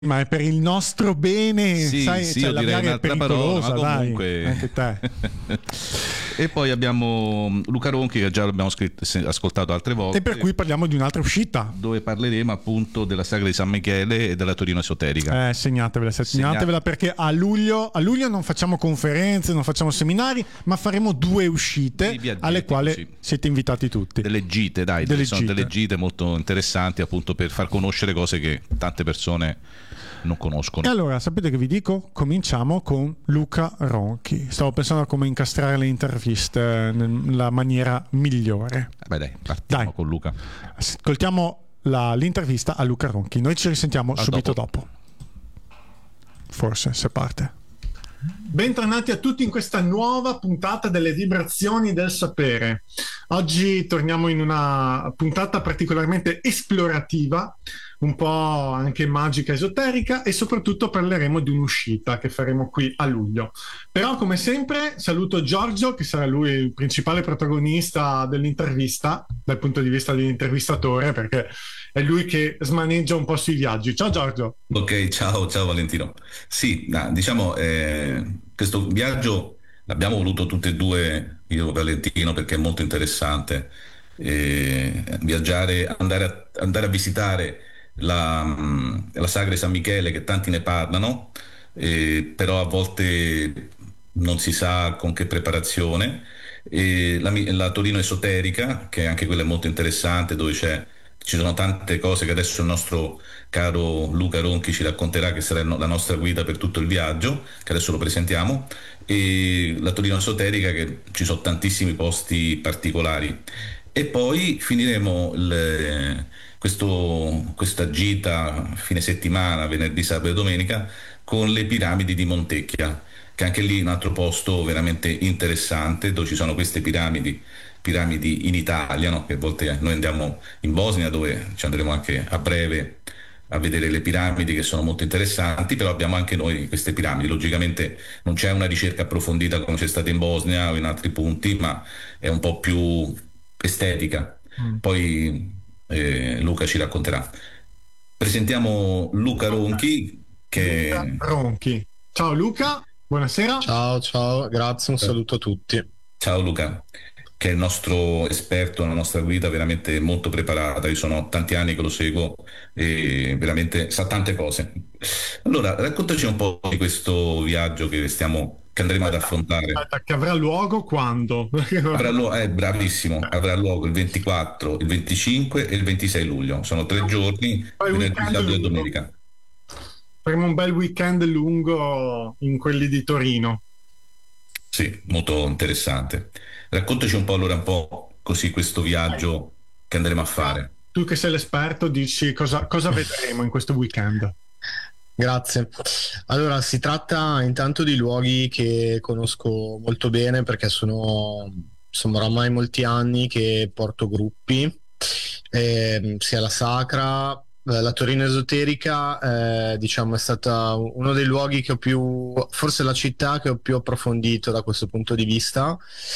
Ma è per il nostro bene, sì, sai, sì, cioè, io direi un'altra parola, ma comunque... dai, anche te. E poi abbiamo Luca Ronchi, che già l'abbiamo ascoltato altre volte. E per cui parliamo di un'altra uscita. Dove parleremo appunto della sagra di San Michele e della Torino Esoterica. Segnatevela perché a luglio non facciamo conferenze, non facciamo seminari, ma faremo 2 uscite alle quali così. Siete invitati tutti. Delle gite, dai, sono delle gite molto interessanti appunto per far conoscere cose che tante persone non conoscono. E allora, sapete che vi dico? Cominciamo con Luca Ronchi. Stavo pensando a come incastrare le interviste nella maniera migliore. Beh dai, partiamo con Luca. Ascoltiamo l'intervista a Luca Ronchi. Noi ci risentiamo subito dopo. Forse, se parte. Bentornati a tutti in questa nuova puntata delle vibrazioni del sapere. Oggi torniamo in una puntata particolarmente esplorativa, un po' anche magica, esoterica, e soprattutto parleremo di un'uscita che faremo qui a luglio. Però, come sempre, saluto Giorgio, che sarà lui il principale protagonista dell'intervista, dal punto di vista dell'intervistatore, perché è lui che smaneggia un po' sui viaggi. Ciao Giorgio. Ok, ciao Valentino. Sì, diciamo, questo viaggio l'abbiamo voluto tutti e due, io e Valentino, perché è molto interessante. Viaggiare, andare a visitare la sagra di San Michele, che tanti ne parlano, però a volte non si sa con che preparazione. La Torino Esoterica, che anche quella è molto interessante, dove ci sono tante cose che adesso il nostro caro Luca Ronchi ci racconterà, che sarà la nostra guida per tutto il viaggio, che adesso lo presentiamo, e la Torino Esoterica, che ci sono tantissimi posti particolari. E poi finiremo questa gita fine settimana, venerdì, sabato e domenica, con le piramidi di Montecchia, che anche lì è un altro posto veramente interessante, dove ci sono queste piramidi in Italia, no? Che a volte noi andiamo in Bosnia, dove ci andremo anche a breve a vedere le piramidi, che sono molto interessanti, però abbiamo anche noi queste piramidi. Logicamente non c'è una ricerca approfondita come c'è stata in Bosnia o in altri punti, ma è un po' più estetica. Poi Luca ci racconterà. Presentiamo Luca Ronchi, che... Luca Ronchi. Ciao Luca, buonasera. Ciao, grazie, un saluto a tutti. Ciao Luca, che è il nostro esperto, la nostra guida, veramente molto preparata. Io sono tanti anni che lo seguo e veramente sa tante cose. Allora, raccontaci un po' di questo viaggio che andremo ad affrontare. Aspetta, che avrà luogo quando? Bravissimo, avrà luogo il 24, il 25 e il 26 luglio. Sono 3 giorni, venerdì, sabato e domenica. Faremo un bel weekend lungo in quelli di Torino. Sì, molto interessante. Raccontaci un po' così questo viaggio che andremo a fare. Tu che sei l'esperto, dici cosa vedremo in questo weekend? Grazie. Allora, si tratta intanto di luoghi che conosco molto bene, perché sono oramai molti anni che porto gruppi, sia la Sacra, la Torino Esoterica, diciamo, è stata uno dei luoghi che forse la città che ho più approfondito da questo punto di vista.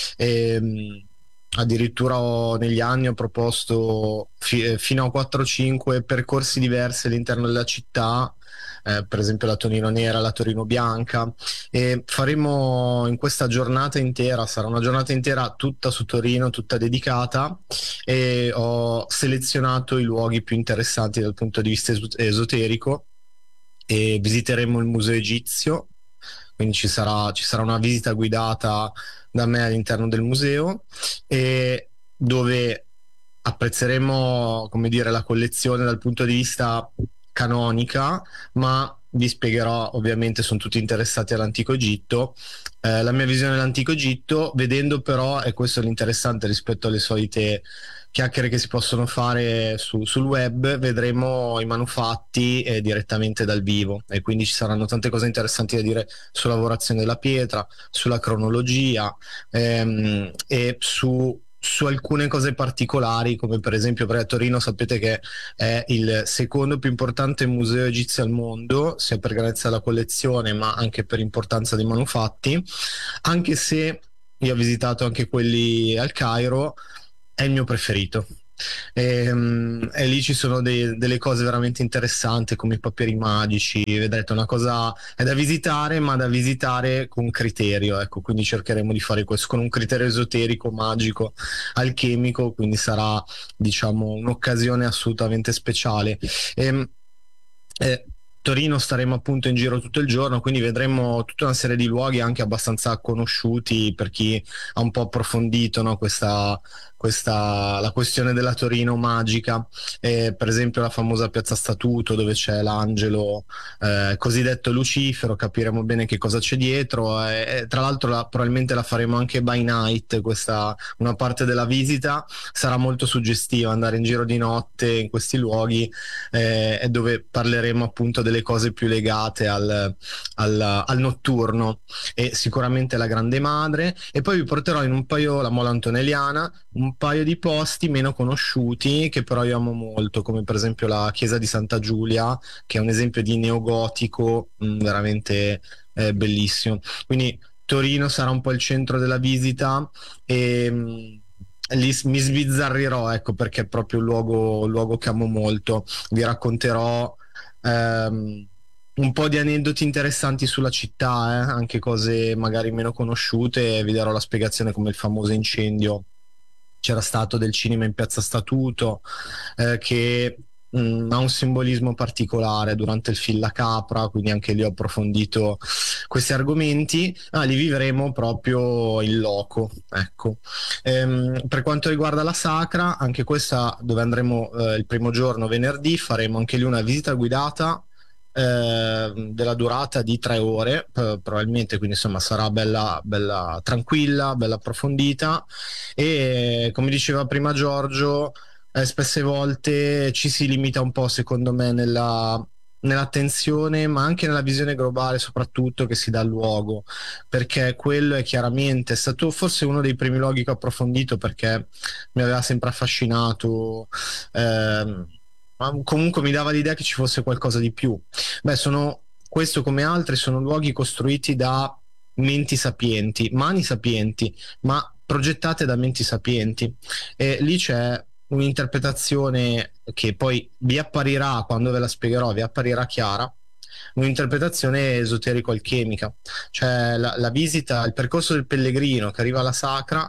Addirittura negli anni ho proposto fino a 4-5 percorsi diversi all'interno della città, per esempio la Torino Nera, la Torino Bianca, e faremo in questa giornata intera, sarà una giornata intera tutta su Torino, tutta dedicata, e ho selezionato i luoghi più interessanti dal punto di vista esoterico, e visiteremo il Museo Egizio, quindi ci sarà una visita guidata da me all'interno del museo, e dove apprezzeremo, come dire, la collezione dal punto di vista canonica, ma vi spiegherò, ovviamente sono tutti interessati all'antico Egitto, la mia visione dell'antico Egitto, vedendo però, e questo è l'interessante rispetto alle solite chiacchiere che si possono fare sul web, vedremo i manufatti direttamente dal vivo, e quindi ci saranno tante cose interessanti da dire sulla lavorazione della pietra, sulla cronologia, e su alcune cose particolari, come per esempio, perché a Torino sapete che è il secondo più importante museo egizio al mondo, sia per grandezza della collezione ma anche per importanza dei manufatti, anche se io ho visitato anche quelli al Cairo, è il mio preferito. E lì ci sono delle cose veramente interessanti come i paperi magici, vedrete, una cosa è da visitare, ma da visitare con criterio, ecco, quindi cercheremo di fare questo con un criterio esoterico, magico, alchemico, quindi sarà, diciamo, un'occasione assolutamente speciale. Ehm, eh, Torino staremo appunto in giro tutto il giorno, quindi vedremo tutta una serie di luoghi anche abbastanza conosciuti per chi ha un po' approfondito, no, la questione della Torino magica. Per esempio la famosa Piazza Statuto dove c'è l'angelo cosiddetto Lucifero, capiremo bene che cosa c'è dietro. Tra l'altro probabilmente la faremo anche by night, questa una parte della visita sarà molto suggestiva, andare in giro di notte in questi luoghi, dove parleremo appunto delle cose più legate al notturno, e sicuramente la Grande Madre, e poi vi porterò in un paio, la Mola Antonelliana, un paio di posti meno conosciuti che però io amo molto, come per esempio la chiesa di Santa Giulia, che è un esempio di neogotico veramente bellissimo. Quindi Torino sarà un po' il centro della visita, e lì mi sbizzarrirò, ecco, perché è proprio un luogo che amo molto. Vi racconterò un po' di aneddoti interessanti sulla città, anche cose magari meno conosciute, e vi darò la spiegazione come il famoso incendio c'era stato del cinema in Piazza Statuto, che ha un simbolismo particolare durante il film La Capra, quindi anche lì ho approfondito questi argomenti. Li vivremo proprio in loco, ecco. Per quanto riguarda la Sacra, anche questa, dove andremo il primo giorno, venerdì, faremo anche lì una visita guidata della durata di 3 ore, probabilmente, quindi insomma sarà bella, bella tranquilla, bella approfondita, e come diceva prima Giorgio, spesse volte ci si limita un po', secondo me, nell'attenzione, ma anche nella visione globale, soprattutto, che si dà al luogo, perché quello è chiaramente stato forse uno dei primi luoghi che ho approfondito, perché mi aveva sempre affascinato, ma comunque mi dava l'idea che ci fosse qualcosa di più. Beh, questo come altri sono luoghi costruiti da menti sapienti, mani sapienti, ma progettate da menti sapienti, e lì c'è un'interpretazione che poi vi apparirà, quando ve la spiegherò, vi apparirà chiara, un'interpretazione esoterico-alchemica, cioè la visita, il percorso del pellegrino che arriva alla Sacra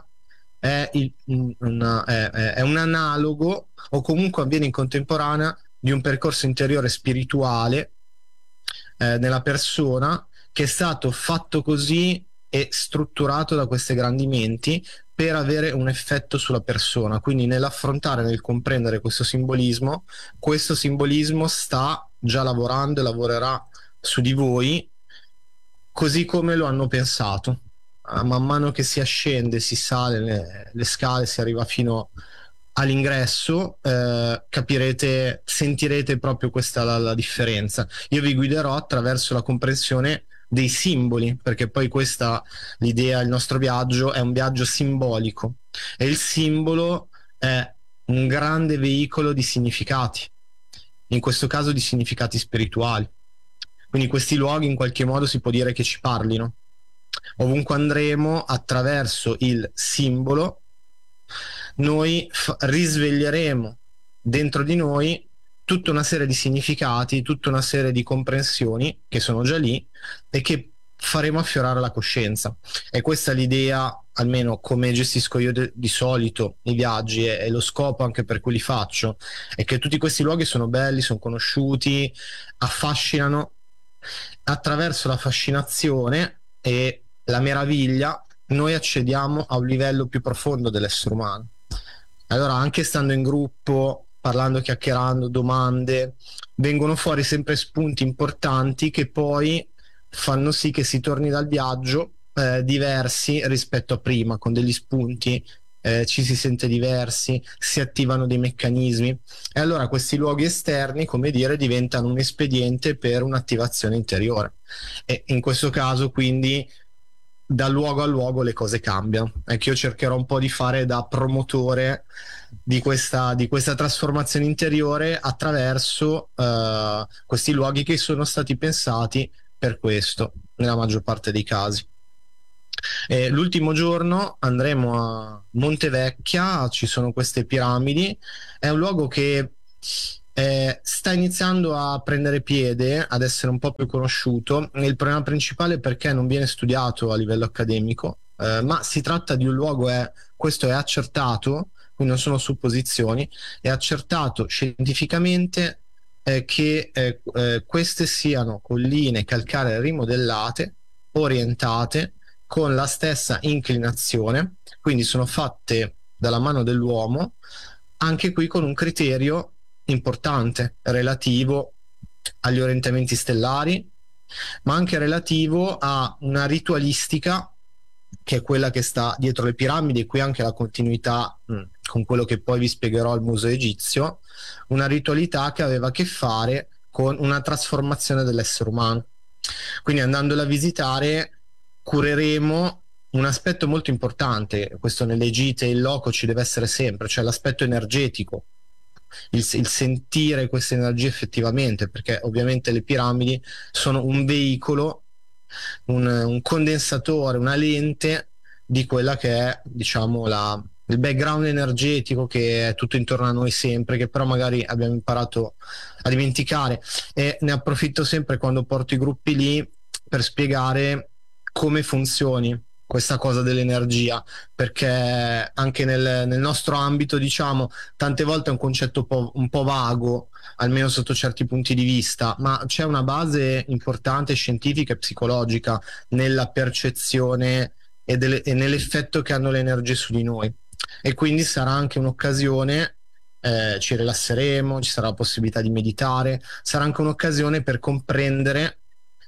è un analogo, o comunque avviene in contemporanea, di un percorso interiore spirituale nella persona, che è stato fatto così e strutturato da queste grandi menti per avere un effetto sulla persona. Quindi nell'affrontare, nel comprendere questo simbolismo sta già lavorando e lavorerà su di voi così come lo hanno pensato. Man mano che si ascende, si sale le scale, si arriva fino all'ingresso, capirete, sentirete proprio questa la differenza. Io vi guiderò attraverso la comprensione dei simboli, perché poi questa l'idea, il nostro viaggio è un viaggio simbolico, e il simbolo è un grande veicolo di significati, in questo caso di significati spirituali. Quindi questi luoghi in qualche modo si può dire che ci parlino. Ovunque andremo, attraverso il simbolo, noi risveglieremo dentro di noi tutta una serie di significati, tutta una serie di comprensioni che sono già lì e che faremo affiorare la coscienza. E questa è l'idea, almeno come gestisco io di solito i viaggi, e lo scopo anche per cui li faccio, è che tutti questi luoghi sono belli, sono conosciuti, affascinano. Attraverso la fascinazione e la meraviglia noi accediamo a un livello più profondo dell'essere umano. Allora, anche stando in gruppo, parlando, chiacchierando, domande, vengono fuori sempre spunti importanti che poi fanno sì che si torni dal viaggio diversi rispetto a prima, con degli spunti, ci si sente diversi, si attivano dei meccanismi, e allora questi luoghi esterni, come dire, diventano un espediente per un'attivazione interiore, e in questo caso quindi da luogo a luogo le cose cambiano. Ecco, io cercherò un po' di fare da promotore di questa trasformazione interiore attraverso questi luoghi che sono stati pensati per questo, nella maggior parte dei casi. L'ultimo giorno andremo a Montevecchia, ci sono queste piramidi, è un luogo che sta iniziando a prendere piede, ad essere un po' più conosciuto. Il problema principale è perché non viene studiato a livello accademico, ma si tratta di un luogo, questo è accertato, quindi non sono supposizioni, è accertato scientificamente che queste siano colline calcaree rimodellate, orientate, con la stessa inclinazione, quindi sono fatte dalla mano dell'uomo, anche qui con un criterio importante relativo agli orientamenti stellari, ma anche relativo a una ritualistica che è quella che sta dietro le piramidi, e qui anche la continuità con quello che poi vi spiegherò al museo egizio, una ritualità che aveva a che fare con una trasformazione dell'essere umano. Quindi andandola a visitare cureremo un aspetto molto importante, questo nelle gite in loco ci deve essere sempre, cioè l'aspetto energetico, il sentire queste energie effettivamente, perché ovviamente le piramidi sono un veicolo, un condensatore, una lente di quella che è, diciamo, il background energetico che è tutto intorno a noi sempre, che però magari abbiamo imparato a dimenticare. E ne approfitto sempre quando porto i gruppi lì per spiegare come funzioni questa cosa dell'energia, perché anche nel nostro ambito, diciamo, tante volte è un concetto un po' vago, almeno sotto certi punti di vista, ma c'è una base importante scientifica e psicologica nella percezione e nell'effetto che hanno le energie su di noi. E quindi sarà anche un'occasione, ci rilasseremo, ci sarà la possibilità di meditare, sarà anche un'occasione per comprendere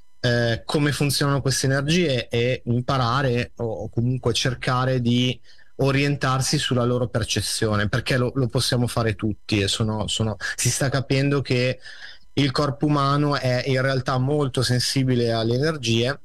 come funzionano queste energie e imparare o comunque cercare di orientarsi sulla loro percezione, perché lo possiamo fare tutti, e si sta capendo che il corpo umano è in realtà molto sensibile alle energie,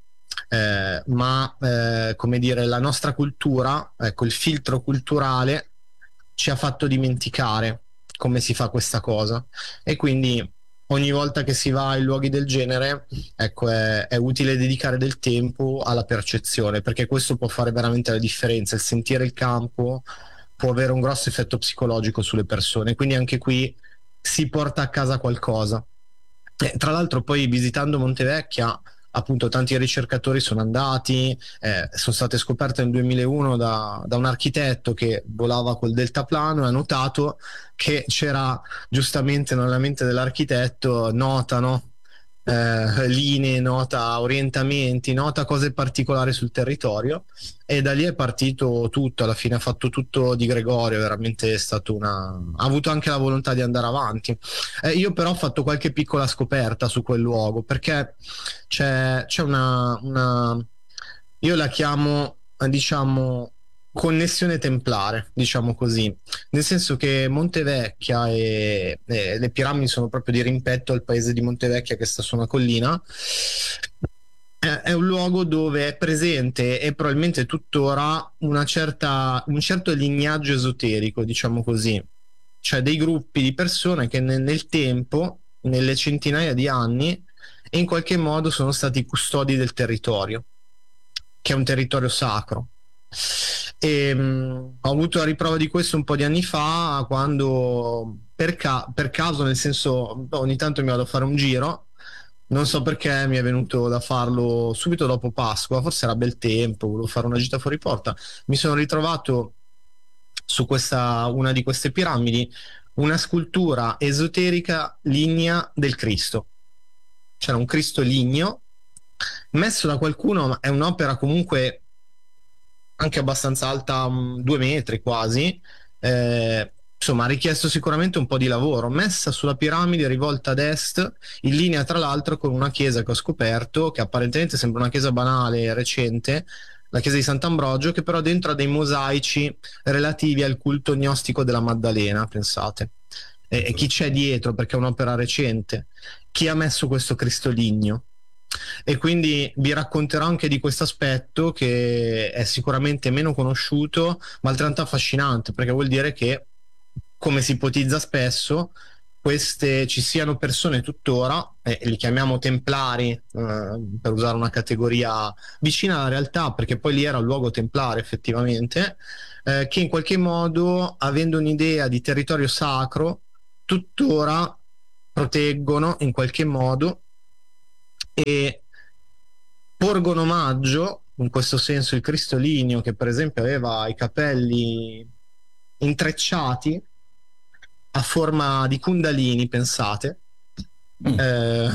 ma come dire, la nostra cultura, ecco, il filtro culturale ci ha fatto dimenticare come si fa questa cosa, e quindi ogni volta che si va in luoghi del genere, ecco, è utile dedicare del tempo alla percezione, perché questo può fare veramente la differenza. Il sentire il campo può avere un grosso effetto psicologico sulle persone, quindi anche qui si porta a casa qualcosa. Tra l'altro poi visitando Montevecchia, appunto, tanti ricercatori sono andati, sono state scoperte nel 2001 da un architetto che volava col deltaplano e ha notato che c'era giustamente nella mente dell'architetto, notano linee, nota orientamenti, nota cose particolari sul territorio, e da lì è partito tutto. Alla fine ha fatto tutto Di Gregorio, veramente è stato ha avuto anche la volontà di andare avanti. Io però ho fatto qualche piccola scoperta su quel luogo, perché c'è io la chiamo, diciamo, connessione templare, diciamo così, nel senso che Montevecchia e le piramidi sono proprio di rimpetto al paese di Montevecchia, che sta su una collina. È un luogo dove è presente, e probabilmente tuttora, un certo lignaggio esoterico, diciamo così, cioè dei gruppi di persone che nel tempo, nelle centinaia di anni, in qualche modo sono stati custodi del territorio, che è un territorio sacro. E ho avuto la riprova di questo un po' di anni fa, quando per caso, nel senso, ogni tanto mi vado a fare un giro, non so perché mi è venuto da farlo subito dopo Pasqua, forse era bel tempo, volevo fare una gita fuori porta, mi sono ritrovato su una di queste piramidi una scultura esoterica lignea del Cristo. C'era un Cristo ligneo messo da qualcuno, ma è un'opera comunque anche abbastanza alta, 2 metri quasi, insomma ha richiesto sicuramente un po' di lavoro, messa sulla piramide rivolta ad est, in linea tra l'altro con una chiesa che ho scoperto, che apparentemente sembra una chiesa banale recente, la chiesa di Sant'Ambrogio, che però dentro ha dei mosaici relativi al culto gnostico della Maddalena, pensate. E chi c'è dietro, perché è un'opera recente, chi ha messo questo Cristo ligneo. E quindi vi racconterò anche di questo aspetto, che è sicuramente meno conosciuto ma altrettanto affascinante, perché vuol dire che, come si ipotizza spesso, ci siano persone tuttora, li chiamiamo templari, per usare una categoria vicina alla realtà, perché poi lì era un luogo templare effettivamente, che in qualche modo, avendo un'idea di territorio sacro, tuttora proteggono in qualche modo e porgono omaggio, in questo senso il Cristo Ligneo, che per esempio aveva i capelli intrecciati a forma di kundalini, pensate, eh,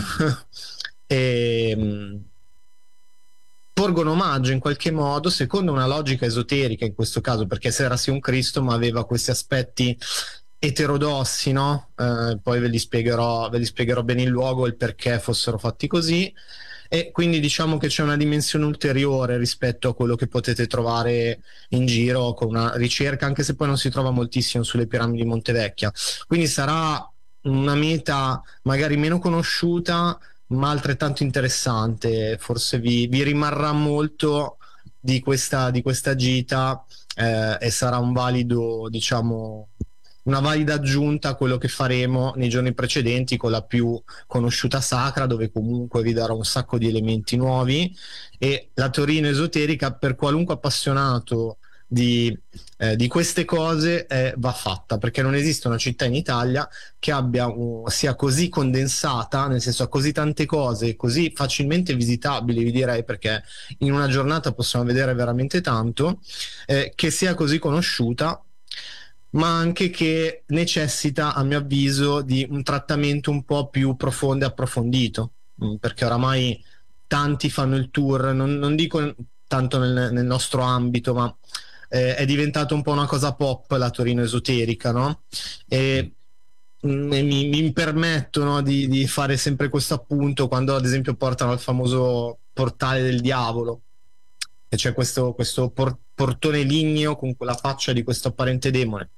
e porgono omaggio in qualche modo secondo una logica esoterica in questo caso, perché se era sì un Cristo ma aveva questi aspetti eterodossi, no? Poi ve li spiegherò bene il luogo e il perché fossero fatti così, e quindi diciamo che c'è una dimensione ulteriore rispetto a quello che potete trovare in giro con una ricerca, anche se poi non si trova moltissimo sulle piramidi di Montevecchia, quindi sarà una meta magari meno conosciuta ma altrettanto interessante. Forse vi rimarrà molto di questa gita, e sarà un valido, diciamo, una valida aggiunta a quello che faremo nei giorni precedenti con la più conosciuta sacra, dove comunque vi darò un sacco di elementi nuovi, e la Torino esoterica per qualunque appassionato di queste cose va fatta, perché non esiste una città in Italia che sia così condensata, nel senso ha così tante cose, così facilmente visitabili, vi direi, perché in una giornata possiamo vedere veramente tanto, che sia così conosciuta, ma anche che necessita, a mio avviso, di un trattamento un po' più profondo e approfondito, perché oramai tanti fanno il tour, non dico tanto nel nostro ambito, ma è diventato un po' una cosa pop la Torino esoterica, no? E mi permettono di fare sempre questo appunto quando ad esempio portano al famoso portale del diavolo, e c'è questo portone ligneo con quella faccia di questo apparente demone.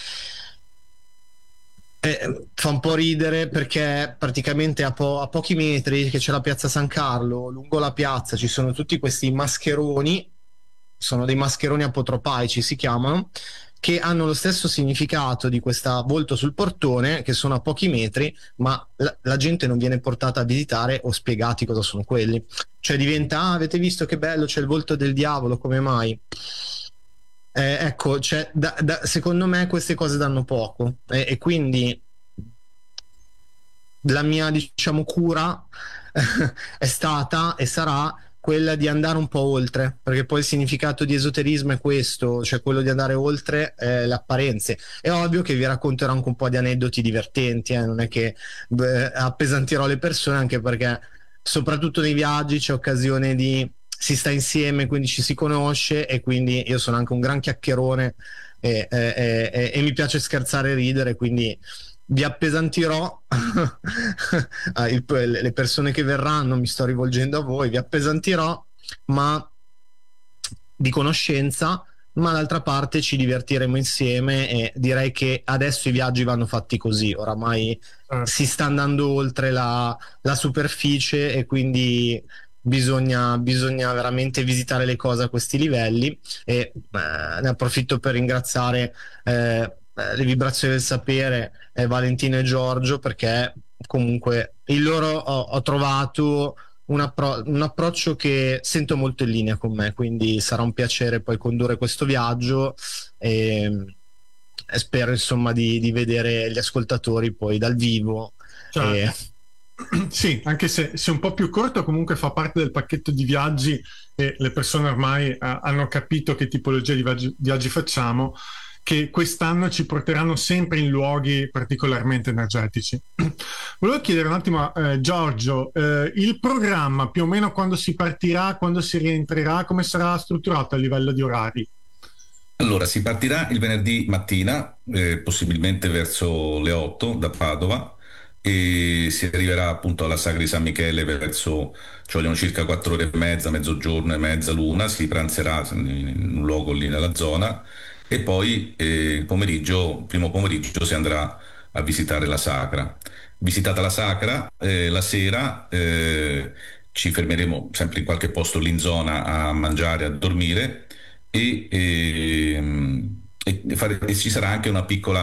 Fa un po' ridere perché praticamente a pochi metri che c'è la piazza San Carlo, lungo la piazza ci sono tutti questi mascheroni, sono dei mascheroni apotropaici si chiamano, che hanno lo stesso significato di questa volto sul portone, che sono a pochi metri, ma la gente non viene portata a visitare o spiegati cosa sono quelli. Cioè diventa, avete visto che bello, c'è il volto del diavolo, come mai? Ecco, cioè, secondo me queste cose danno poco, e quindi la mia, diciamo, cura è stata e sarà quella di andare un po' oltre, perché poi il significato di esoterismo è questo, cioè quello di andare oltre le apparenze. È ovvio che vi racconterò anche un po' di aneddoti divertenti, non è che appesantirò le persone, anche perché soprattutto nei viaggi c'è occasione si sta insieme, quindi ci si conosce, e quindi io sono anche un gran chiacchierone e mi piace scherzare e ridere, quindi vi appesantirò. Le persone che verranno, mi sto rivolgendo a voi, vi appesantirò, ma di conoscenza, ma d'altra parte ci divertiremo insieme, e direi che adesso i viaggi vanno fatti così, oramai si sta andando oltre la superficie, e quindi bisogna veramente visitare le cose a questi livelli, e ne approfitto per ringraziare le vibrazioni del sapere, Valentino e Giorgio, perché comunque in loro ho trovato un approccio che sento molto in linea con me, quindi sarà un piacere poi condurre questo viaggio, e spero insomma di vedere gli ascoltatori poi dal vivo. Sì, anche se un po' più corto, comunque fa parte del pacchetto di viaggi, e le persone ormai hanno capito che tipologia di viaggi facciamo, che quest'anno ci porteranno sempre in luoghi particolarmente energetici. Volevo chiedere un attimo a Giorgio, il programma più o meno quando si partirà, quando si rientrerà, come sarà strutturato a livello di orari? Allora, si partirà il venerdì mattina, possibilmente verso le 8 da Padova, e si arriverà appunto alla Sagra di San Michele ci vogliono circa 4 ore e mezza, mezzogiorno e mezza, l'una, si pranzerà in un luogo lì nella zona, e poi primo pomeriggio si andrà a visitare la Sacra. Visitata la Sacra, la sera ci fermeremo sempre in qualche posto lì in zona a mangiare, a dormire, e ci sarà anche una piccola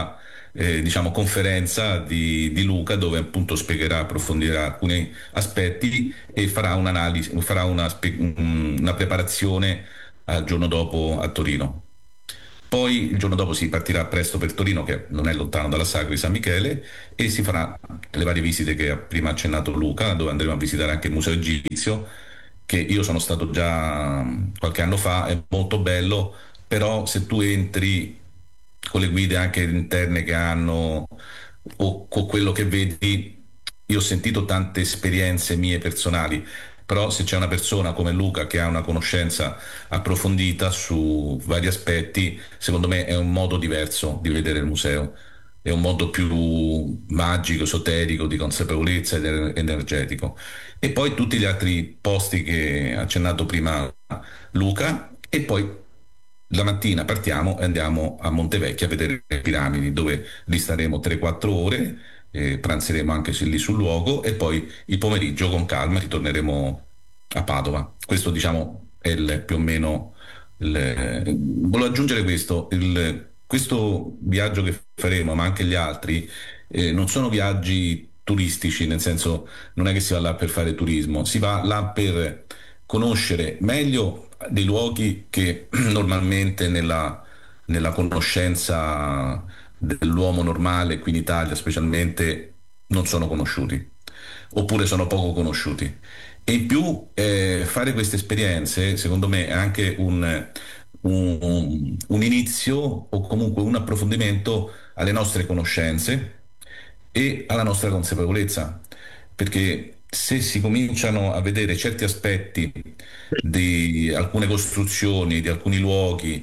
diciamo, conferenza di Luca, dove appunto spiegherà, approfondirà alcuni aspetti e farà un'analisi, farà una preparazione al giorno dopo a Torino. Poi il giorno dopo si partirà presto per Torino, che non è lontano dalla Sagra di San Michele, e si farà le varie visite che ha prima accennato Luca, dove andremo a visitare anche il Museo Egizio, che io sono stato già qualche anno fa, è molto bello, però se tu entri con le guide anche interne che hanno o con quello che vedi, io ho sentito tante esperienze mie personali, però se c'è una persona come Luca che ha una conoscenza approfondita su vari aspetti, secondo me è un modo diverso di vedere il museo, è un modo più magico, esoterico, di consapevolezza ed energetico. E poi tutti gli altri posti che ha accennato prima Luca, e poi la mattina partiamo e andiamo a Montevecchia a vedere le piramidi, dove lì staremo 3-4 ore, pranzeremo anche lì sul luogo e poi il pomeriggio con calma ritorneremo a Padova. Questo diciamo è più o meno volevo aggiungere questo, questo viaggio che faremo, ma anche gli altri, non sono viaggi turistici, nel senso non è che si va là per fare turismo, si va là per conoscere meglio dei luoghi che normalmente nella conoscenza dell'uomo normale qui in Italia specialmente non sono conosciuti oppure sono poco conosciuti. E in più fare queste esperienze secondo me è anche un inizio o comunque un approfondimento alle nostre conoscenze e alla nostra consapevolezza, perché se si cominciano a vedere certi aspetti di alcune costruzioni, di alcuni luoghi,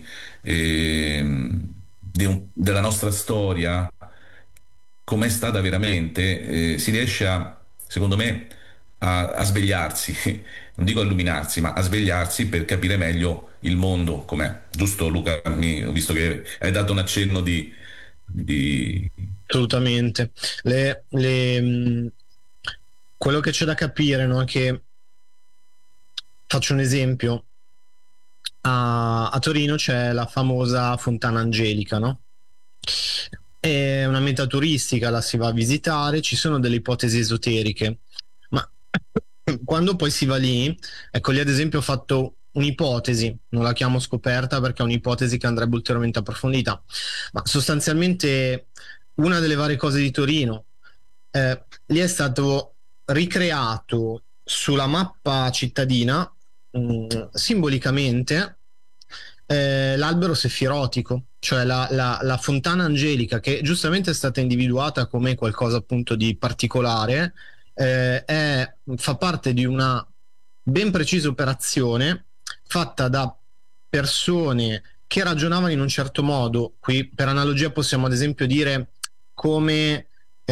della nostra storia, com'è stata veramente, si riesce a, secondo me, a svegliarsi, non dico a illuminarsi, ma a svegliarsi per capire meglio il mondo com'è. Giusto Luca? Ho visto che hai dato un accenno di... Assolutamente. Quello che c'è da capire, no, è che faccio un esempio. A Torino c'è la famosa Fontana Angelica, no? È una meta turistica, la si va a visitare, ci sono delle ipotesi esoteriche, ma quando poi si va lì, ecco, lì ad esempio ho fatto un'ipotesi, non la chiamo scoperta perché è un'ipotesi che andrebbe ulteriormente approfondita, ma sostanzialmente una delle varie cose di Torino, lì è stato ricreato sulla mappa cittadina, simbolicamente, l'albero sefirotico, cioè la fontana angelica, che giustamente è stata individuata come qualcosa appunto di particolare, fa parte di una ben precisa operazione fatta da persone che ragionavano in un certo modo. Qui per analogia possiamo ad esempio dire come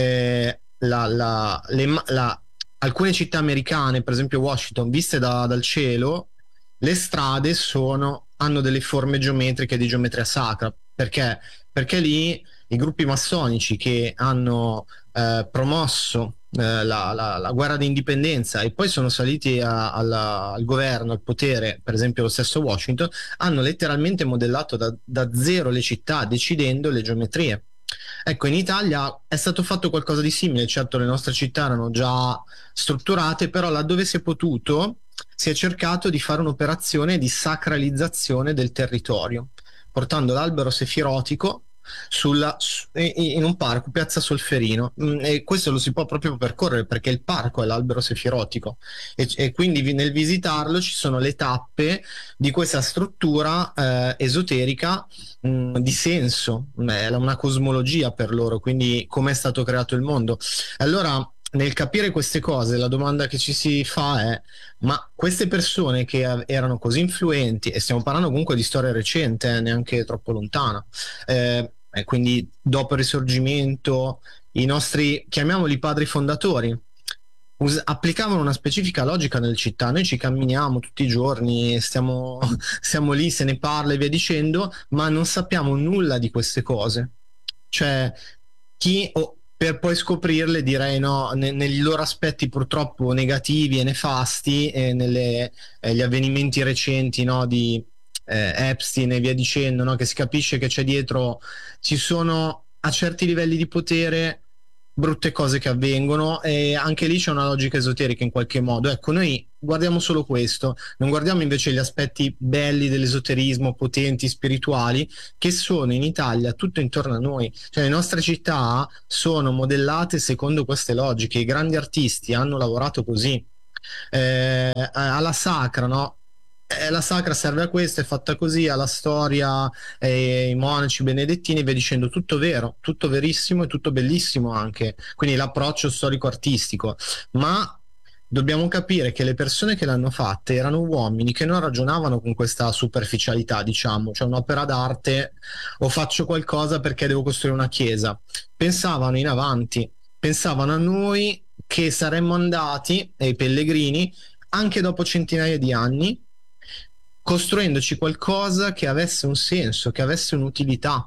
alcune città americane, per esempio Washington, viste dal cielo, le strade hanno delle forme geometriche di geometria sacra. Perché lì i gruppi massonici che hanno promosso la guerra di indipendenza e poi sono saliti al governo, al potere, per esempio lo stesso Washington, hanno letteralmente modellato da zero le città, decidendo le geometrie. Ecco, in Italia è stato fatto qualcosa di simile. Certo, le nostre città erano già strutturate, però laddove si è potuto si è cercato di fare un'operazione di sacralizzazione del territorio, portando l'albero sefirotico in un parco, Piazza Solferino, e questo lo si può proprio percorrere perché il parco è l'albero sefirotico, e quindi nel visitarlo ci sono le tappe di questa struttura esoterica, di senso, è una cosmologia per loro, quindi come è stato creato il mondo. Allora, nel capire queste cose, la domanda che ci si fa è: ma queste persone che erano così influenti, e stiamo parlando comunque di storia recente, neanche troppo lontana, e quindi dopo il Risorgimento, i nostri, chiamiamoli padri fondatori, applicavano una specifica logica nelle città. Noi ci camminiamo tutti i giorni, stiamo lì, se ne parla e via dicendo, ma non sappiamo nulla di queste cose. Cioè, per poi scoprirle, direi, no, negli loro aspetti purtroppo negativi e nefasti, gli avvenimenti recenti, no, di Epstein e via dicendo, no, che si capisce che c'è dietro, ci sono a certi livelli di potere brutte cose che avvengono, e anche lì c'è una logica esoterica in qualche modo. Ecco, noi guardiamo solo questo, non guardiamo invece gli aspetti belli dell'esoterismo, potenti, spirituali, che sono in Italia tutto intorno a noi. Cioè le nostre città sono modellate secondo queste logiche, i grandi artisti hanno lavorato così. Alla Sacra, no? La Sacra serve a questo, è fatta così, alla storia, i monaci benedettini, via dicendo, tutto vero, tutto verissimo e tutto bellissimo anche, quindi l'approccio storico-artistico, ma dobbiamo capire che le persone che l'hanno fatte erano uomini che non ragionavano con questa superficialità, diciamo, cioè un'opera d'arte o faccio qualcosa perché devo costruire una chiesa, pensavano in avanti, pensavano a noi che saremmo andati, ai pellegrini, anche dopo centinaia di anni, costruendoci qualcosa che avesse un senso, che avesse un'utilità.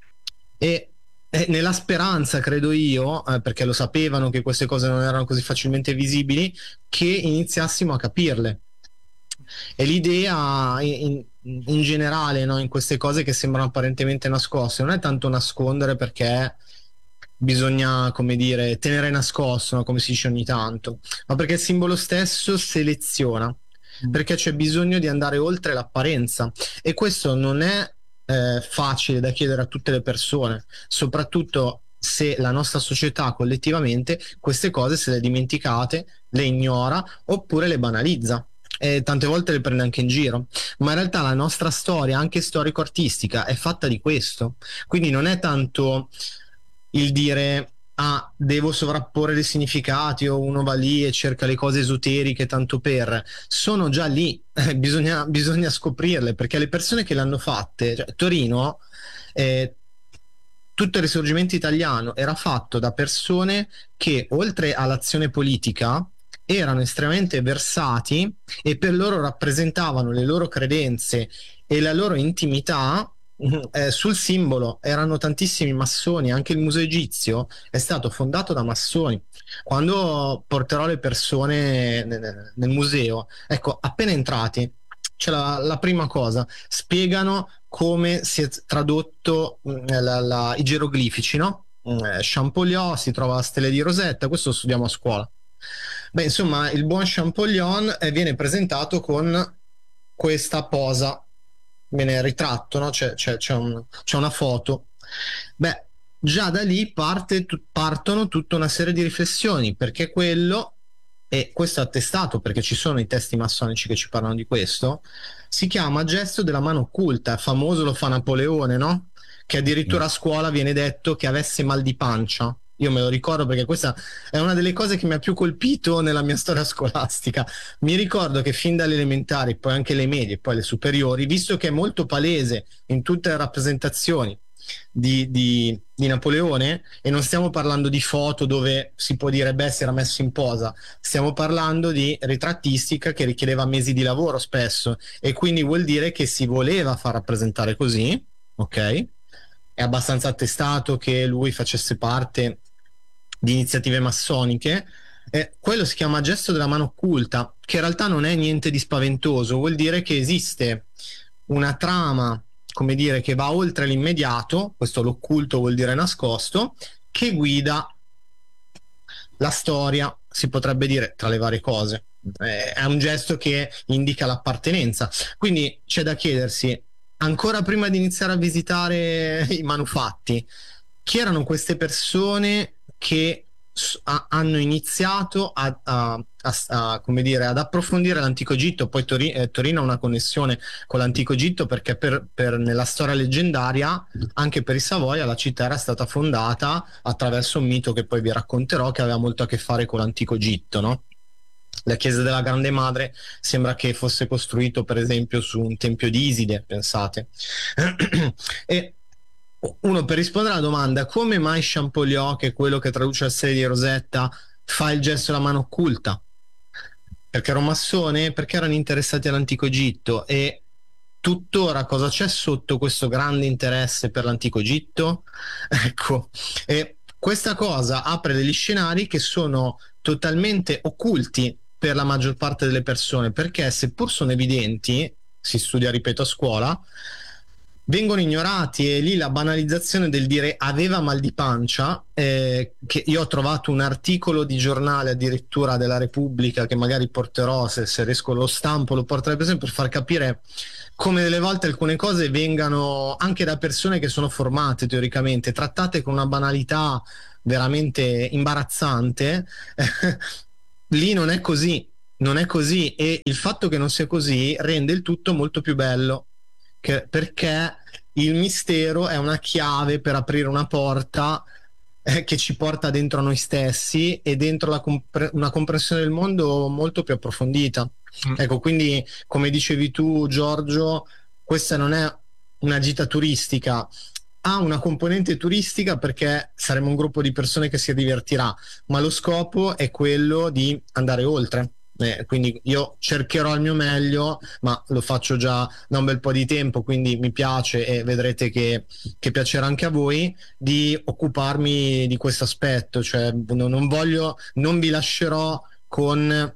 E nella speranza, credo io, perché lo sapevano che queste cose non erano così facilmente visibili, che iniziassimo a capirle. E l'idea in generale, no, in queste cose che sembrano apparentemente nascoste, non è tanto nascondere, perché bisogna, come dire, tenere nascosto, no, come si dice ogni tanto, ma perché il simbolo stesso seleziona, perché c'è bisogno di andare oltre l'apparenza, e questo non è facile da chiedere a tutte le persone, soprattutto se la nostra società collettivamente queste cose se le dimenticate, le ignora oppure le banalizza. E tante volte le prende anche in giro, ma in realtà la nostra storia, anche storico-artistica, è fatta di questo. Quindi non è tanto il dire ah, devo sovrapporre dei significati, o uno va lì e cerca le cose esoteriche tanto per, sono già lì, bisogna scoprirle, perché le persone che le hanno fatte, cioè, Torino, tutto il risorgimento italiano era fatto da persone che oltre all'azione politica erano estremamente versati, e per loro rappresentavano le loro credenze e la loro intimità. Sul simbolo erano tantissimi massoni, anche il museo egizio è stato fondato da massoni. Quando porterò le persone nel museo, ecco, appena entrati, c'è la prima cosa, spiegano come si è tradotto i geroglifici, no? Champollion, si trova la stella di Rosetta, questo lo studiamo a scuola. Beh, insomma, il buon Champollion viene presentato con questa posa, viene ritratto, no? C'è una foto. Beh, già da lì partono tutta una serie di riflessioni, perché quello, e questo è attestato perché ci sono i testi massonici che ci parlano di questo, si chiama gesto della mano occulta, famoso, lo fa Napoleone, no? Che addirittura a scuola viene detto che avesse mal di pancia. Io me lo ricordo perché questa è una delle cose che mi ha più colpito nella mia storia scolastica. Mi ricordo che fin dalle elementari, poi anche le medie, poi le superiori, visto che è molto palese in tutte le rappresentazioni di Napoleone, e non stiamo parlando di foto dove si può dire beh, si era messo in posa, stiamo parlando di ritrattistica che richiedeva mesi di lavoro spesso, e quindi vuol dire che si voleva far rappresentare così, ok? È abbastanza attestato che lui facesse parte di iniziative massoniche. Quello si chiama gesto della mano occulta, che in realtà non è niente di spaventoso, vuol dire che esiste una trama, come dire, che va oltre l'immediato, questo l'occulto vuol dire nascosto, che guida la storia, si potrebbe dire, tra le varie cose. È un gesto che indica l'appartenenza, quindi c'è da chiedersi, ancora prima di iniziare a visitare i manufatti, chi erano queste persone che hanno iniziato come dire, ad approfondire l'antico Egitto. Poi Torino ha una connessione con l'antico Egitto, perché nella storia leggendaria, anche per i Savoia, la città era stata fondata attraverso un mito che poi vi racconterò, che aveva molto a che fare con l'antico Egitto, no? La chiesa della Grande Madre sembra che fosse costruito per esempio su un tempio di Iside, pensate. E uno, per rispondere alla domanda come mai Champollion, che è quello che traduce la serie di Rosetta, fa il gesto della mano occulta? Perché era un massone? Perché erano interessati all'antico Egitto? E tuttora cosa c'è sotto questo grande interesse per l'antico Egitto? Ecco, e questa cosa apre degli scenari che sono totalmente occulti per la maggior parte delle persone, perché seppur sono evidenti, si studia, ripeto, a scuola, vengono ignorati, e lì la banalizzazione del dire aveva mal di pancia, che io ho trovato un articolo di giornale addirittura della Repubblica, che magari porterò, se riesco lo stampo, lo porterò per esempio, per far capire come delle volte alcune cose vengano anche da persone che sono formate teoricamente, trattate con una banalità veramente imbarazzante. Lì non è così, non è così, e il fatto che non sia così rende il tutto molto più bello, perché il mistero è una chiave per aprire una porta che ci porta dentro noi stessi e dentro una comprensione del mondo molto più approfondita. Ecco, quindi come dicevi tu, Giorgio, questa non è una gita turistica, ha una componente turistica perché saremo un gruppo di persone che si divertirà, ma lo scopo è quello di andare oltre. Quindi io cercherò il mio meglio, ma lo faccio già da un bel po' di tempo, quindi mi piace, e vedrete che piacerà anche a voi, di occuparmi di questo aspetto. Cioè non voglio, non vi lascerò con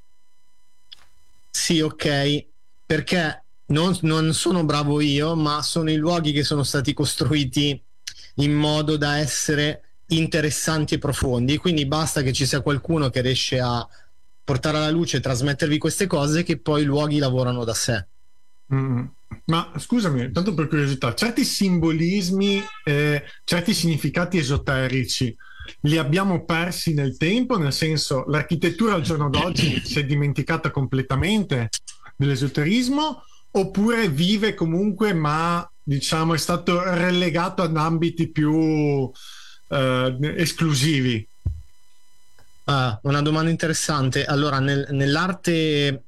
sì, ok, perché non sono bravo io, ma sono i luoghi che sono stati costruiti in modo da essere interessanti e profondi. Quindi basta che ci sia qualcuno che riesce a portare alla luce e trasmettervi queste cose, che poi i luoghi lavorano da sé. Ma scusami, tanto per curiosità, certi simbolismi, certi significati esoterici li abbiamo persi nel tempo, nel senso l'architettura al giorno d'oggi si è dimenticata completamente dell'esoterismo, oppure vive comunque, ma diciamo è stato relegato ad ambiti più esclusivi? Una domanda interessante. Allora, nell'arte,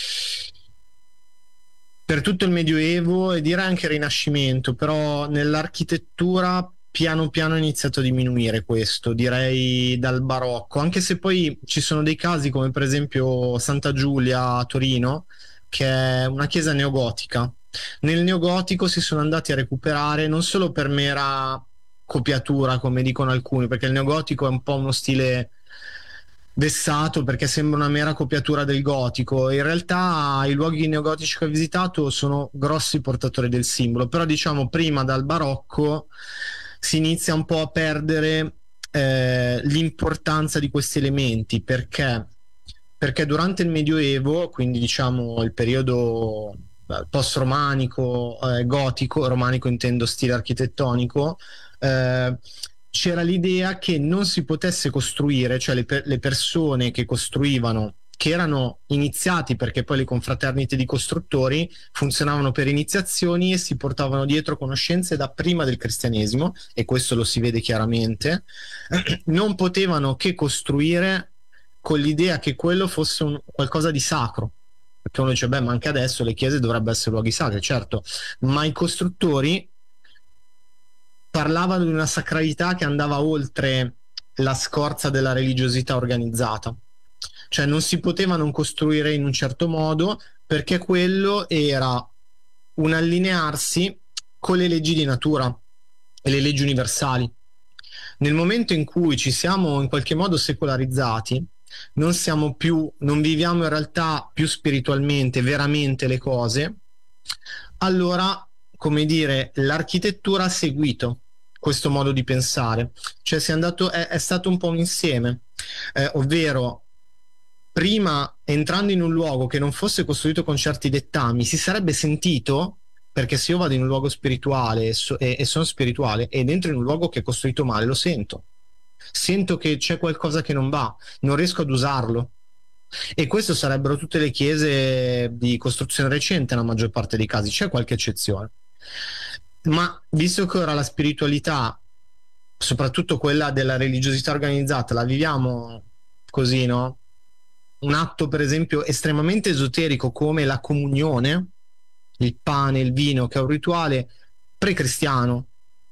per tutto il Medioevo e direi anche il Rinascimento, però nell'architettura piano piano è iniziato a diminuire questo, direi dal Barocco, anche se poi ci sono dei casi come per esempio Santa Giulia a Torino, che è una chiesa neogotica. Nel neogotico si sono andati a recuperare non solo per mera copiatura, come dicono alcuni, perché il neogotico è un po' uno stile vessato perché sembra una mera copiatura del gotico. In realtà i luoghi neogotici che ho visitato sono grossi portatori del simbolo, però diciamo prima dal barocco si inizia un po' a perdere l'importanza di questi elementi, perché durante il Medioevo, quindi diciamo il periodo post-romanico, gotico, romanico intendo stile architettonico, c'era l'idea che non si potesse costruire, cioè le persone che costruivano, che erano iniziati, perché poi le confraternite di costruttori funzionavano per iniziazioni e si portavano dietro conoscenze da prima del cristianesimo, e questo lo si vede chiaramente, non potevano che costruire con l'idea che quello fosse qualcosa di sacro. Perché uno dice, beh, ma anche adesso le chiese dovrebbero essere luoghi sacri, certo, ma i costruttori parlavano di una sacralità che andava oltre la scorza della religiosità organizzata. Cioè non si poteva non costruire in un certo modo, perché quello era un allinearsi con le leggi di natura e le leggi universali. Nel momento in cui ci siamo in qualche modo secolarizzati, non viviamo in realtà più spiritualmente, veramente le cose, allora, come dire, l'architettura ha seguito questo modo di pensare, cioè è stato un po' un insieme, ovvero prima, entrando in un luogo che non fosse costruito con certi dettami, si sarebbe sentito, perché se io vado in un luogo spirituale e sono spirituale e dentro in un luogo che è costruito male, lo sento che c'è qualcosa che non va, non riesco ad usarlo. E questo sarebbero tutte le chiese di costruzione recente nella maggior parte dei casi, c'è qualche eccezione. Ma visto che ora la spiritualità, soprattutto quella della religiosità organizzata, la viviamo così, no? Un atto per esempio estremamente esoterico come la comunione, il pane, il vino, che è un rituale pre-cristiano,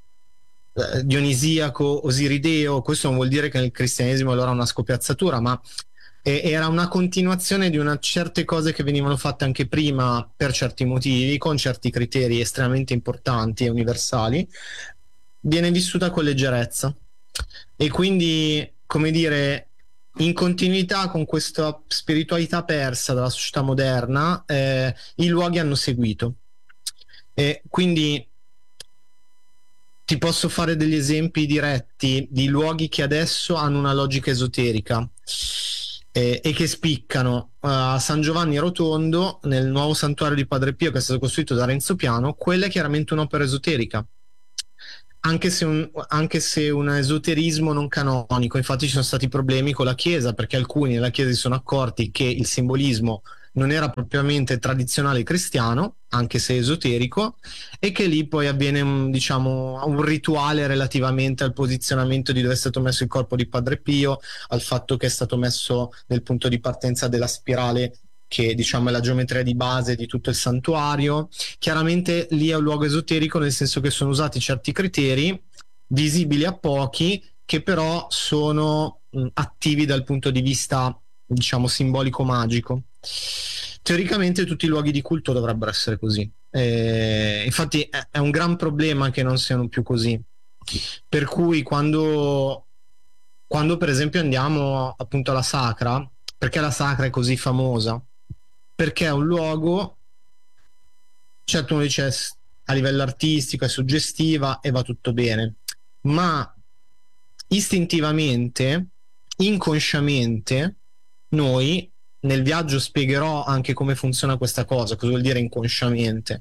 dionisiaco, osirideo. Questo non vuol dire che nel cristianesimo allora è una scopiazzatura, ma era una continuazione di certe cose che venivano fatte anche prima per certi motivi, con certi criteri estremamente importanti e universali. Viene vissuta con leggerezza, e quindi, come dire, in continuità con questa spiritualità persa dalla società moderna, i luoghi hanno seguito. Quindi Ti posso fare degli esempi diretti di luoghi che adesso hanno una logica esoterica e che spiccano. A San Giovanni Rotondo, nel nuovo santuario di Padre Pio che è stato costruito da Renzo Piano, quella è chiaramente un'opera esoterica, anche se un esoterismo non canonico. Infatti ci sono stati problemi con la Chiesa, perché alcuni nella Chiesa si sono accorti che il simbolismo non era propriamente tradizionale cristiano, anche se esoterico, e che lì poi avviene un rituale relativamente al posizionamento di dove è stato messo il corpo di Padre Pio, al fatto che è stato messo nel punto di partenza della spirale, che diciamo è la geometria di base di tutto il santuario. Chiaramente lì è un luogo esoterico, nel senso che sono usati certi criteri visibili a pochi, che però sono attivi dal punto di vista, diciamo, simbolico magico. Teoricamente tutti i luoghi di culto dovrebbero essere così. Infatti è un gran problema che non siano più così. Per cui quando per esempio andiamo appunto alla Sacra, perché la Sacra è così famosa? Perché è un luogo, certo uno dice a livello artistico è suggestiva e va tutto bene, ma istintivamente, inconsciamente, noi nel viaggio spiegherò anche come funziona questa cosa, cosa vuol dire inconsciamente.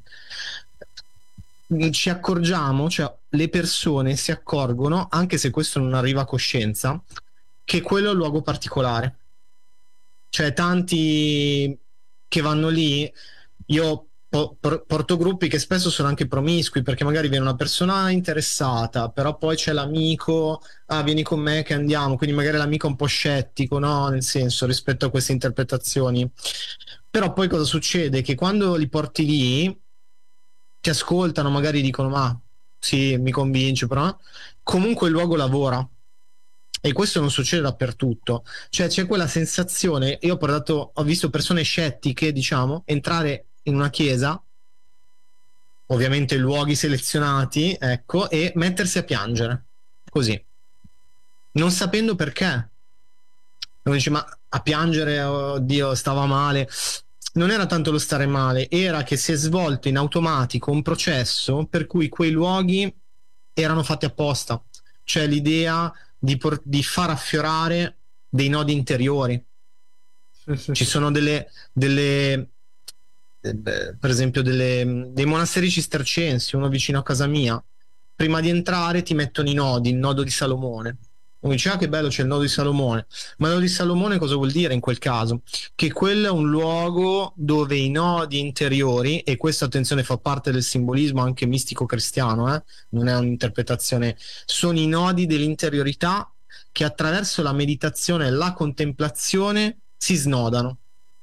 Ci accorgiamo, cioè le persone si accorgono, anche se questo non arriva a coscienza, che quello è un luogo particolare. Cioè tanti che vanno lì, io porto gruppi che spesso sono anche promiscui, perché magari viene una persona interessata, però poi c'è l'amico, vieni con me che andiamo, quindi magari l'amico è un po' scettico, no? Nel senso, rispetto a queste interpretazioni. Però poi cosa succede? Che quando li porti lì, ti ascoltano, magari dicono, ma sì, mi convince, però comunque il luogo lavora. E questo non succede dappertutto, cioè c'è quella sensazione. Io ho visto persone scettiche, diciamo, entrare in una chiesa, ovviamente luoghi selezionati, ecco, e mettersi a piangere, così, non sapendo perché. Uno dice, ma a piangere, oddio, stava male. Non era tanto lo stare male, era che si è svolto in automatico un processo per cui quei luoghi erano fatti apposta, cioè l'idea di far affiorare dei nodi interiori. Ci sono per esempio dei monasteri cistercensi, uno vicino a casa mia. Prima di entrare ti mettono i nodi, il nodo di Salomone. Uno dice, ah che bello, c'è il nodo di Salomone. Ma il nodo di Salomone cosa vuol dire in quel caso? Che quello è un luogo dove i nodi interiori, e questo attenzione fa parte del simbolismo anche mistico cristiano, non è un'interpretazione, sono i nodi dell'interiorità che attraverso la meditazione e la contemplazione si snodano.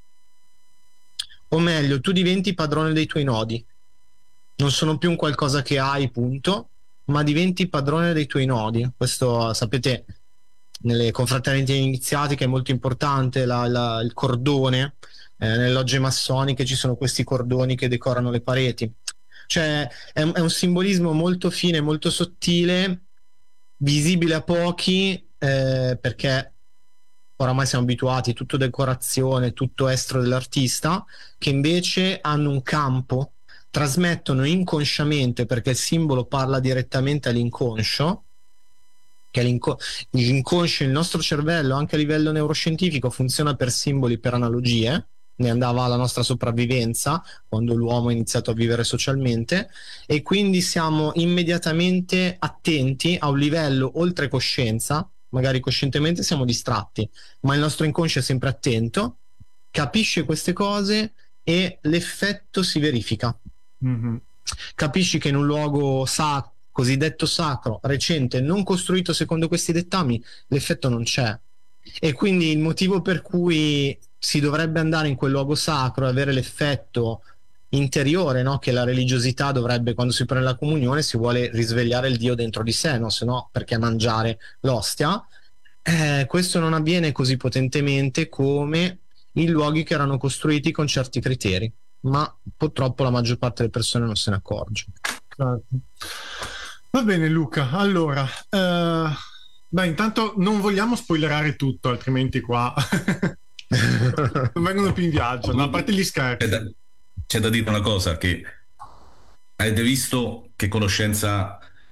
O meglio, tu diventi padrone dei tuoi nodi. Non sono più un qualcosa che hai, punto, ma diventi padrone dei tuoi nodi. Questo, sapete, nelle confraternite iniziatiche è molto importante il cordone. Nelle logge massoniche ci sono questi cordoni che decorano le pareti. Cioè è un simbolismo molto fine, molto sottile, visibile a pochi, perché oramai siamo abituati, tutto decorazione, tutto estro dell'artista, che invece hanno un campo, trasmettono inconsciamente, perché il simbolo parla direttamente all'inconscio, che l'inconscio, il nostro cervello anche a livello neuroscientifico funziona per simboli, per analogie, ne andava la nostra sopravvivenza quando l'uomo ha iniziato a vivere socialmente, e quindi siamo immediatamente attenti a un livello oltre coscienza. Magari coscientemente siamo distratti, ma il nostro inconscio è sempre attento, capisce queste cose e l'effetto si verifica. Mm-hmm. Capisci che in un luogo cosiddetto sacro, recente, non costruito secondo questi dettami, l'effetto non c'è. E quindi il motivo per cui si dovrebbe andare in quel luogo sacro e avere l'effetto interiore, no? Che la religiosità dovrebbe, quando si prende la comunione, si vuole risvegliare il Dio dentro di sé, no? Se no, perché mangiare l'ostia? Questo non avviene così potentemente come in luoghi che erano costruiti con certi criteri, ma purtroppo la maggior parte delle persone non se ne accorge. Certo. Va bene Luca, allora intanto non vogliamo spoilerare tutto, altrimenti qua non vengono più in viaggio, no? A parte gli scherzi. C'è da dire una cosa, che avete visto che conoscenza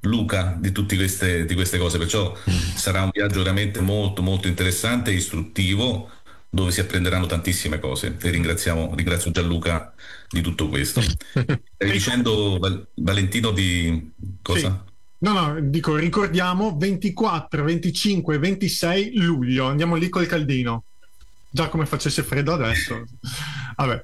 Luca di di queste cose, perciò sarà un viaggio veramente molto molto interessante e istruttivo, dove si apprenderanno tantissime cose, e ringrazio Gianluca di tutto questo. Stai dicendo, Valentino, di Sì. cosa? No, dico, ricordiamo 24, 25 e 26 luglio. Andiamo lì col caldino. Già come facesse freddo adesso. Vabbè.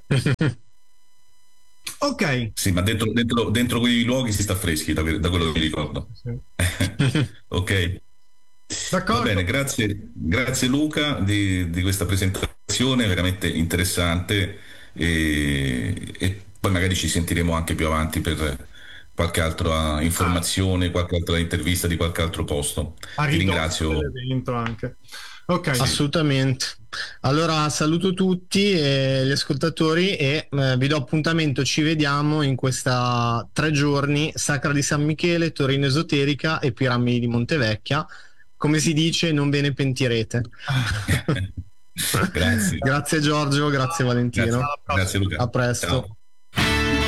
Ok. Sì, ma dentro quei luoghi si sta freschi, da quello che mi ricordo. Sì. Ok. Va D'accordo. bene, grazie Luca di questa presentazione veramente interessante, e poi magari ci sentiremo anche più avanti per qualche altra informazione, qualche altra intervista di qualche altro posto. A Ti ridosso ringrazio. dell'evento anche. Ok. Assolutamente. Allora saluto tutti gli ascoltatori e vi do appuntamento, ci vediamo in questa 3 giorni, Sacra di San Michele, Torino Esoterica e Piramidi di Montevecchia. Come si dice, non ve ne pentirete. Grazie. Grazie Giorgio, grazie Valentino. Grazie Luca. A presto. Ciao.